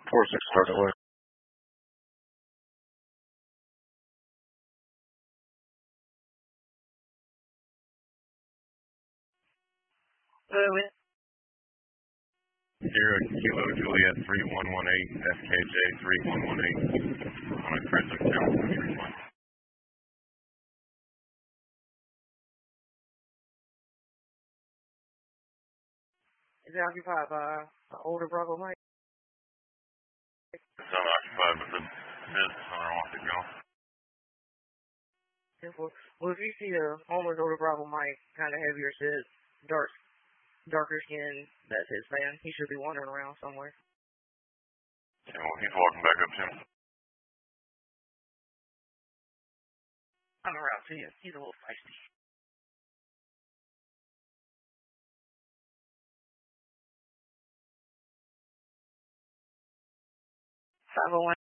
4-6 start away. Sierra Kilo Juliet 3118 FKJ 3118 on a Crescent California. Is it occupied by an older Bravo Mike? It's unoccupied, but the business owner wants it gone. Well, if you see a homeless older Bravo Mike, kind of heavier set, darker skin, that's his man. He should be wandering around somewhere. Yeah, well, he's walking back up to him. I'm around to you. He's a little feisty. 501.